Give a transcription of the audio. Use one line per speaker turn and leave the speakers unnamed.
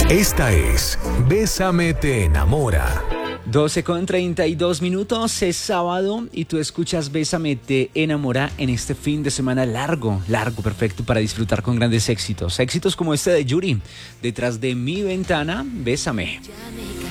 Esta es Bésame te enamora.
12:32, es sábado y tú escuchas Bésame te enamora en este fin de semana largo, perfecto para disfrutar con grandes éxitos. Éxitos como este de Yuri, Detrás de mi ventana, Bésame.
Ya me